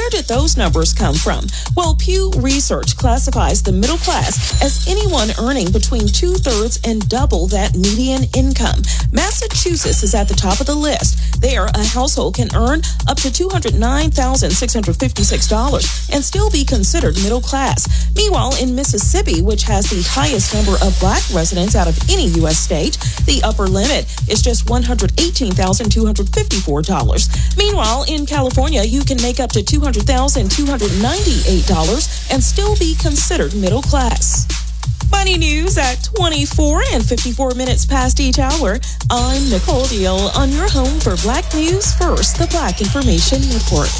where did those numbers come from? Well, Pew Research classifies the middle class as anyone earning between 2/3 and double that median income. Massachusetts is at the top of the list. There, a household can earn up to $209,656 and still be considered middle class. Meanwhile, in Mississippi, which has the highest number of black residents out of any U.S. state, the upper limit is just $118,254. Meanwhile, in California, you can make up to $200,298 and still be considered middle class. Money news at 24 and 54 minutes past each hour. I'm Nicole Deal on your home for Black News First, the Black Information Network.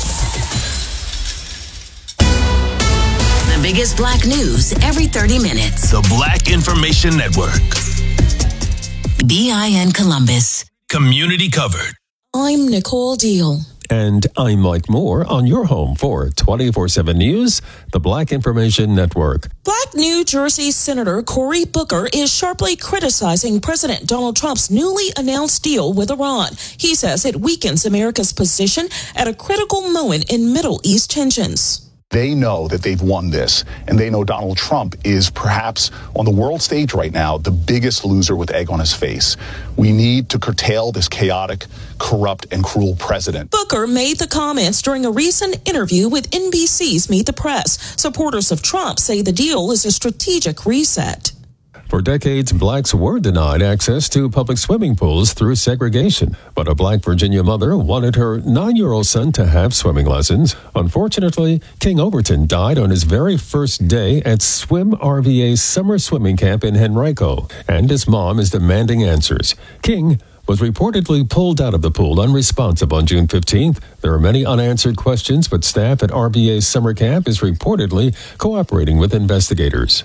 The biggest black news every 30 minutes. The Black Information Network. BIN Columbus. Community covered. I'm Nicole Deal. And I'm Mike Moore on your home for 24/7 News, the Black Information Network. Black New Jersey Senator Cory Booker is sharply criticizing President Donald Trump's newly announced deal with Iran. He says it weakens America's position at a critical moment in Middle East tensions. They know that they've won this, and they know Donald Trump is perhaps on the world stage right now the biggest loser with egg on his face. We need to curtail this chaotic, corrupt, and cruel president. Booker made the comments during a recent interview with NBC's Meet the Press. Supporters of Trump say the deal is a strategic reset. For decades, blacks were denied access to public swimming pools through segregation. But a black Virginia mother wanted her 9-year-old son to have swimming lessons. Unfortunately, King Overton died on his very first day at Swim RVA's summer swimming camp in Henrico, and his mom is demanding answers. King was reportedly pulled out of the pool unresponsive on June 15th. There are many unanswered questions, but staff at RVA's summer camp is reportedly cooperating with investigators.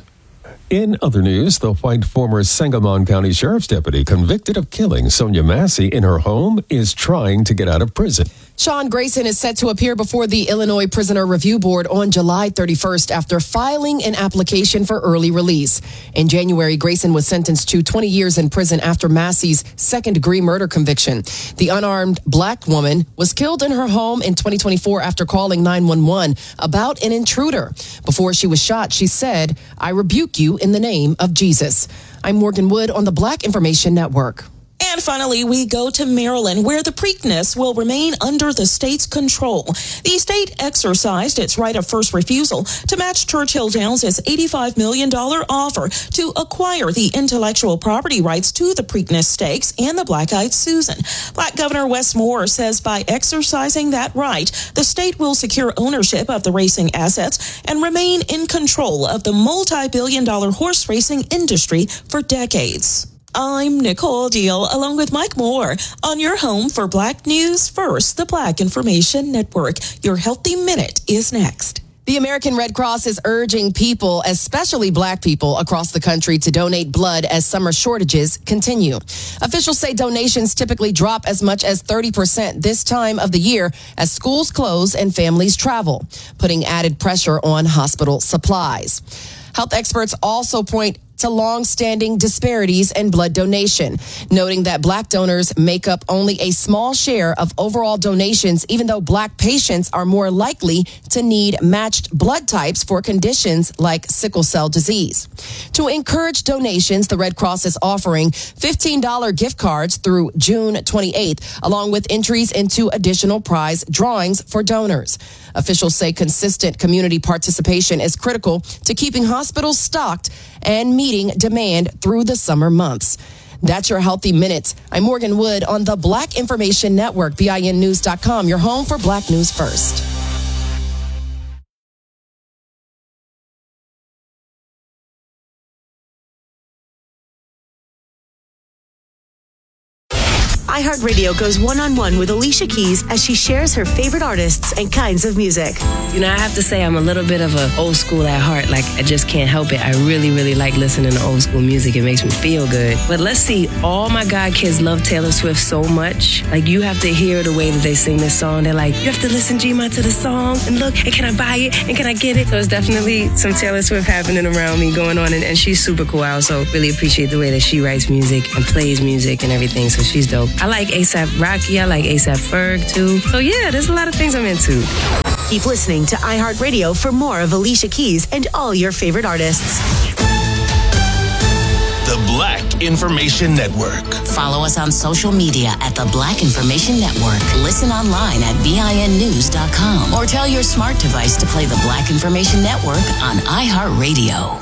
In other news, the white former Sangamon County Sheriff's deputy convicted of killing Sonia Massey in her home is trying to get out of prison. Sean Grayson is set to appear before the Illinois Prisoner Review Board on July 31st after filing an application for early release. In January, Grayson was sentenced to 20 years in prison after Massey's second-degree murder conviction. The unarmed black woman was killed in her home in 2024 after calling 911 about an intruder. Before she was shot, she said, "I rebuke you in the name of Jesus." I'm Morgan Wood on the Black Information Network. And finally, we go to Maryland, where the Preakness will remain under the state's control. The state exercised its right of first refusal to match Churchill Downs' $85 million offer to acquire the intellectual property rights to the Preakness Stakes and the Black-Eyed Susan. Black Governor Wes Moore says by exercising that right, the state will secure ownership of the racing assets and remain in control of the multi-billion-dollar horse racing industry for decades. I'm Nicole Deal, along with Mike Moore, on your home for Black News First, the Black Information Network. Your Healthy Minute is next. The American Red Cross is urging people, especially black people across the country, to donate blood as summer shortages continue. Officials say donations typically drop as much as 30% this time of the year as schools close and families travel, putting added pressure on hospital supplies. Health experts also point to long-standing disparities in blood donation, noting that black donors make up only a small share of overall donations, even though black patients are more likely to need matched blood types for conditions like sickle cell disease. To encourage donations, the Red Cross is offering $15 gift cards through June 28th, along with entries into additional prize drawings for donors. Officials say consistent community participation is critical to keeping hospitals stocked and meeting demand through the summer months. That's your Healthy Minute. I'm Morgan Wood on the Black Information Network, BINnews.com, your home for Black News First. iHeartRadio goes one-on-one with Alicia Keys as she shares her favorite artists and kinds of music. You know, I have to say I'm a little bit of an old school at heart. Like, I just can't help it. I really, really like listening to old school music. It makes me feel good. But let's see, all my God kids love Taylor Swift so much. Like, you have to hear the way that they sing this song. They're like, you have to listen, Gma, to the song. And look, and can I buy it? And can I get it? So it's definitely some Taylor Swift happening around me going on. And she's super cool. I also really appreciate the way that she writes music and plays music and everything. So she's dope. I like A$AP Rocky. I like A$AP Ferg, too. So, yeah, there's a lot of things I'm into. Keep listening to iHeartRadio for more of Alicia Keys and all your favorite artists. The Black Information Network. Follow us on social media at The Black Information Network. Listen online at BINnews.com or tell your smart device to play The Black Information Network on iHeartRadio.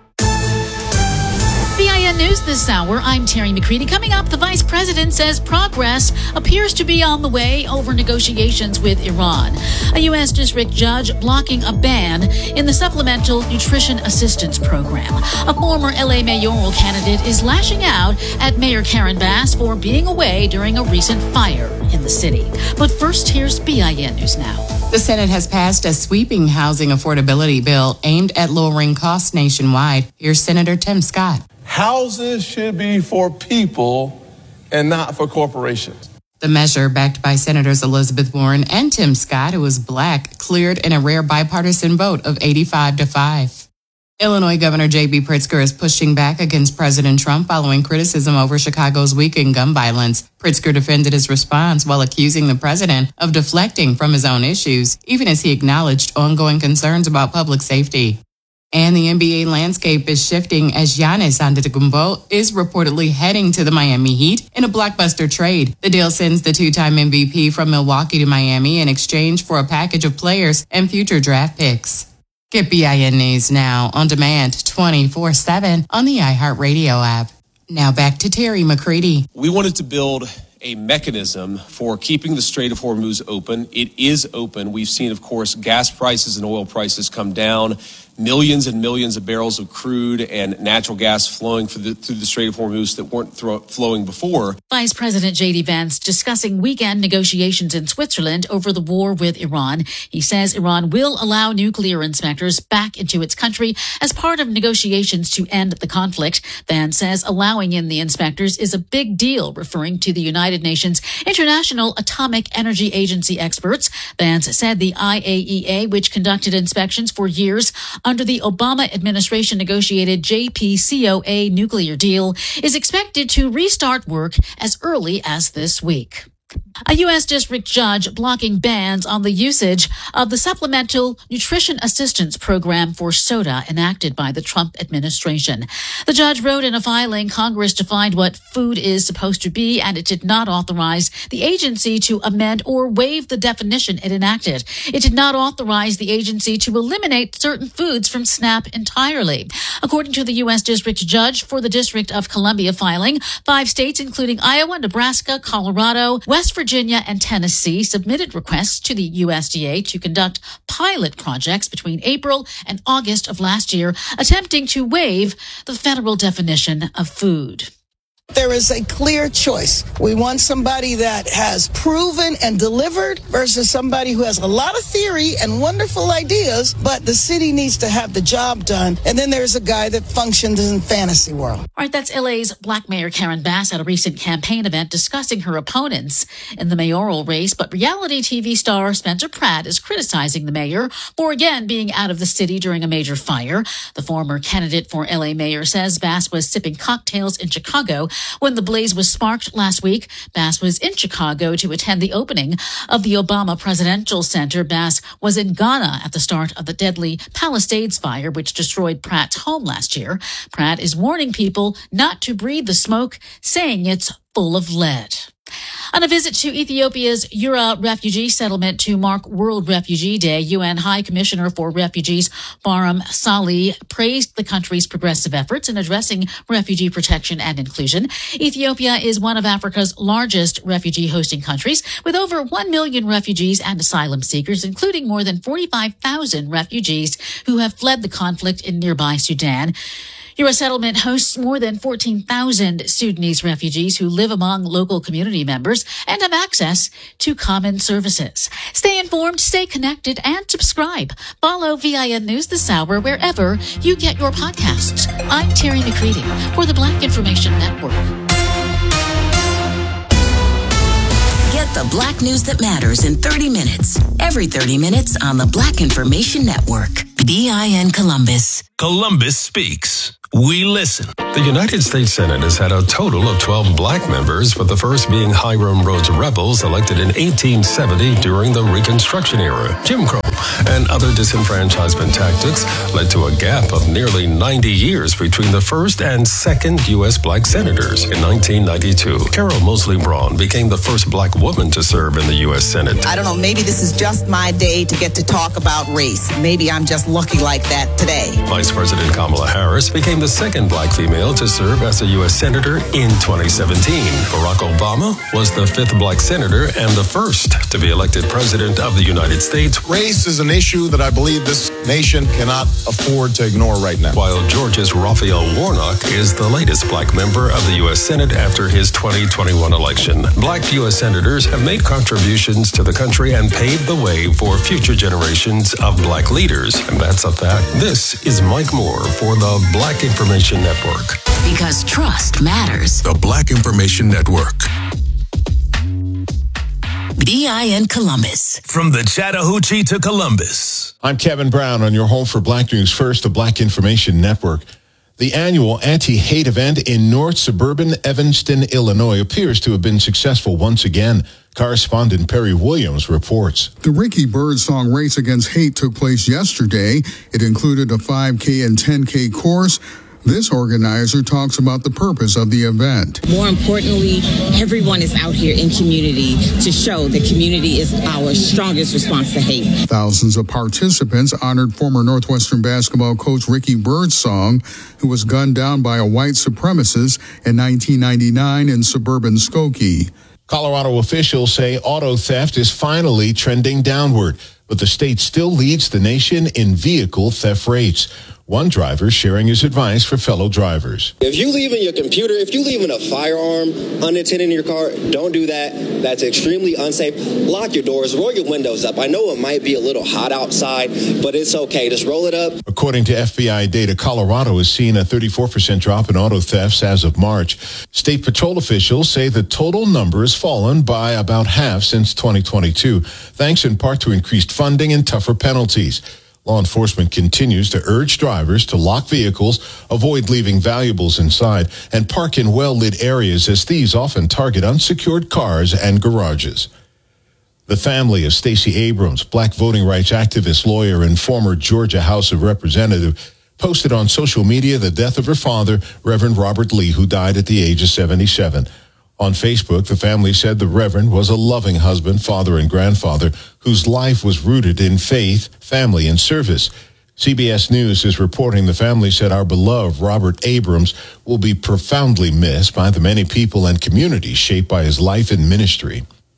BIN News this hour. I'm Terry McCready. Coming up, the Vice President says progress appears to be on the way over negotiations with Iran. A U.S. District Judge blocking a ban in the Supplemental Nutrition Assistance Program. A former L.A. mayoral candidate is lashing out at Mayor Karen Bass for being away during a recent fire in the city. But first, here's BIN News Now. The Senate has passed a sweeping housing affordability bill aimed at lowering costs nationwide. Here's Senator Tim Scott. Houses should be for people and not for corporations. The measure, backed by Senators Elizabeth Warren and Tim Scott, who is Black, cleared in a rare bipartisan vote of 85-5. Illinois Governor J.B. Pritzker is pushing back against President Trump following criticism over Chicago's weekend gun violence. Pritzker defended his response while accusing the president of deflecting from his own issues, even as he acknowledged ongoing concerns about public safety. And the NBA landscape is shifting as Giannis Antetokounmpo is reportedly heading to the Miami Heat in a blockbuster trade. The deal sends the two-time MVP from Milwaukee to Miami in exchange for a package of players and future draft picks. Get BIN News now on demand 24/7 on the iHeartRadio app. Now back to Terry McCready. We wanted to build a mechanism for keeping the Strait of Hormuz open. It is open. We've seen, of course, gas prices and oil prices come down. Millions and millions of barrels of crude and natural gas flowing through the Strait of Hormuz that weren't flowing before. Vice President J.D. Vance discussing weekend negotiations in Switzerland over the war with Iran. He says Iran will allow nuclear inspectors back into its country as part of negotiations to end the conflict. Vance says allowing in the inspectors is a big deal, referring to the United Nations International Atomic Energy Agency experts. Vance said the IAEA, which conducted inspections for years under the Obama administration negotiated JCPOA nuclear deal, is expected to restart work as early as this week. A U.S. district judge blocking bans on the usage of the Supplemental Nutrition Assistance Program for soda enacted by the Trump administration. The judge wrote in a filing Congress defined what food is supposed to be, and it did not authorize the agency to amend or waive the definition it enacted. It did not authorize the agency to eliminate certain foods from SNAP entirely. According to the U.S. district judge for the District of Columbia filing, 5 states, including Iowa, Nebraska, Colorado, West Virginia, and Tennessee, submitted requests to the USDA to conduct pilot projects between April and August of last year, attempting to waive the federal definition of food. There is a clear choice. We want somebody that has proven and delivered versus somebody who has a lot of theory and wonderful ideas, but the city needs to have the job done. And then there's a guy that functions in fantasy world. All right, that's LA's Black Mayor Karen Bass at a recent campaign event discussing her opponents in the mayoral race. But reality TV star Spencer Pratt is criticizing the mayor for again being out of the city during a major fire. The former candidate for LA mayor says Bass was sipping cocktails in Chicago when the blaze was sparked last week. Bass was in Chicago to attend the opening of the Obama Presidential Center. Bass was in Ghana at the start of the deadly Palisades fire, which destroyed Pratt's home last year. Pratt is warning people not to breathe the smoke, saying it's full of lead. On a visit to Ethiopia's Yura refugee settlement to mark World Refugee Day, UN High Commissioner for Refugees Barham Salih praised the country's progressive efforts in addressing refugee protection and inclusion. Ethiopia is one of Africa's largest refugee hosting countries, with over 1 million refugees and asylum seekers, including more than 45,000 refugees who have fled the conflict in nearby Sudan. Yura settlement hosts more than 14,000 Sudanese refugees who live among local community members and have access to common services. Stay informed, stay connected, and subscribe. Follow VIN News this hour wherever you get your podcasts. I'm Terry McCready for the Black Information Network. Get the Black news that matters in 30 minutes. Every 30 minutes on the Black Information Network. BIN Columbus. Columbus Speaks. We listen. The United States Senate has had a total of 12 black members, with the first being Hiram Rhodes Rebels, elected in 1870 during the Reconstruction era. Jim Crow and other disenfranchisement tactics led to a gap of nearly 90 years between the first and second U.S. black senators. In 1992, Carol Moseley Braun became the first black woman to serve in the U.S. Senate. I don't know, maybe this is just my day to get to talk about race. Maybe I'm just lucky like that today. Vice President Kamala Harris became the second black female to serve as a U.S. Senator in 2017. Barack Obama was the fifth black senator and the first to be elected President of the United States. Race is an issue that I believe this nation cannot afford to ignore right now. While Georgia's Raphael Warnock is the latest black member of the U.S. Senate after his 2021 election. Black U.S. senators have made contributions to the country and paved the way for future generations of black leaders. And that's a fact. This is Mike Moore for the Black Information Network. Because trust matters. The Black Information Network. BIN Columbus. From the Chattahoochee to Columbus. I'm Kevin Brown on your home for Black News First, the Black Information Network. The annual anti-hate event in North Suburban Evanston, Illinois appears to have been successful once again. Correspondent Perry Williams reports. The Ricky Birdsong Race Against Hate took place yesterday. It included a 5K and 10K course. This organizer talks about the purpose of the event. More importantly, everyone is out here in community to show that community is our strongest response to hate. Thousands of participants honored former Northwestern basketball coach Ricky Birdsong, who was gunned down by a white supremacist in 1999 in suburban Skokie. Colorado officials say auto theft is finally trending downward, but the state still leads the nation in vehicle theft rates. One driver sharing his advice for fellow drivers. If you leave in your computer, if you leave in a firearm unattended in your car, don't do that. That's extremely unsafe. Lock your doors, roll your windows up. I know it might be a little hot outside, but it's okay. Just roll it up. According to FBI data, Colorado has seen a 34% drop in auto thefts as of March. State patrol officials say the total number has fallen by about half since 2022, thanks in part to increased funding and tougher penalties. Law enforcement continues to urge drivers to lock vehicles, avoid leaving valuables inside, and park in well-lit areas, as thieves often target unsecured cars and garages. The family of Stacey Abrams, black voting rights activist, lawyer, and former Georgia House of Representative, posted on social media the death of her father, Reverend Robert Lee, who died at the age of 77. On Facebook, the family said the Reverend was a loving husband, father, and grandfather whose life was rooted in faith, family, and service. CBS News is reporting the family said our beloved Robert Abrams will be profoundly missed by the many people and communities shaped by his life and ministry.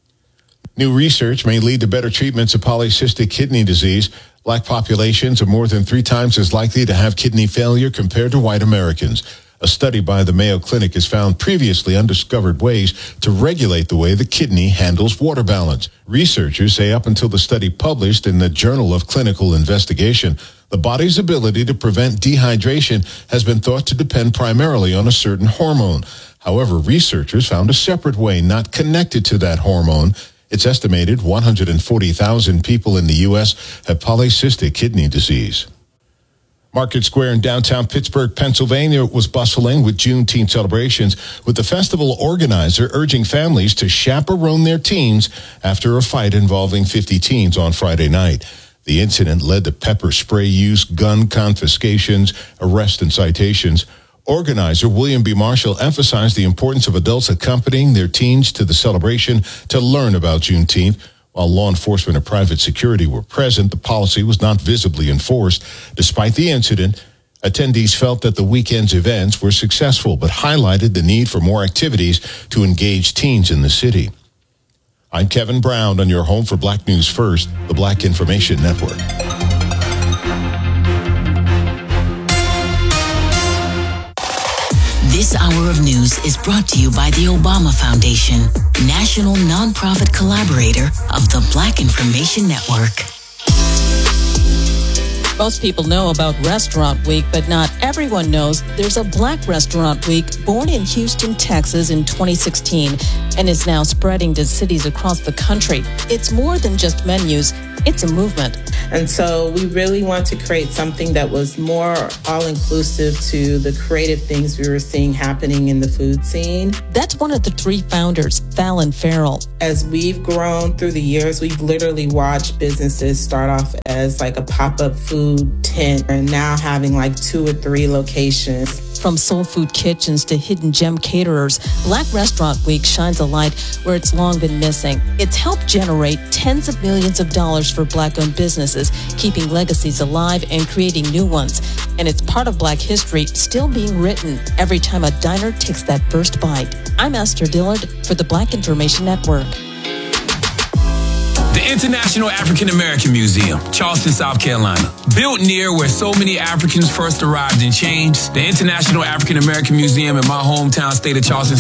New research may lead to better treatments of polycystic kidney disease. Black populations are more than 3 times as likely to have kidney failure compared to white Americans. A study by the Mayo Clinic has found previously undiscovered ways to regulate the way the kidney handles water balance. Researchers say up until the study published in the Journal of Clinical Investigation, the body's ability to prevent dehydration has been thought to depend primarily on a certain hormone. However, researchers found a separate way not connected to that hormone. It's estimated 140,000 people in the U.S. have polycystic kidney disease. Market Square in downtown Pittsburgh, Pennsylvania was bustling with Juneteenth celebrations, with the festival organizer urging families to chaperone their teens after a fight involving 50 teens on Friday night. The incident led to pepper spray use, gun confiscations, arrests, and citations. Organizer William B. Marshall emphasized the importance of adults accompanying their teens to the celebration to learn about Juneteenth. While law enforcement and private security were present, the policy was not visibly enforced. Despite the incident, attendees felt that the weekend's events were successful, but highlighted the need for more activities to engage teens in the city. I'm Kevin Brown on your home for Black News First, the Black Information Network. This hour of news is brought to you by the Obama Foundation, national nonprofit collaborator of the Black Information Network. Most people know about Restaurant Week, but not everyone knows there's a Black Restaurant Week born in Houston, Texas in 2016 and is now spreading to cities across the country. It's more than just menus. It's a movement. And so we really want to create something that was more all-inclusive to the creative things we were seeing happening in the food scene. That's one of the three founders, Fallon Farrell. As we've grown through the years, we've literally watched businesses start off as like a pop-up food tent and now having like 2 or 3 locations. From soul food kitchens to hidden gem caterers, Black Restaurant Week shines a light where it's long been missing. It's helped generate tens of millions of dollars for Black-owned businesses, keeping legacies alive and creating new ones. And it's part of Black history still being written every time a diner takes that first bite. I'm Esther Dillard for the Black Information Network. The International African American Museum, Charleston, South Carolina. Built near where so many Africans first arrived in chains, the International African American Museum in my hometown state of Charleston,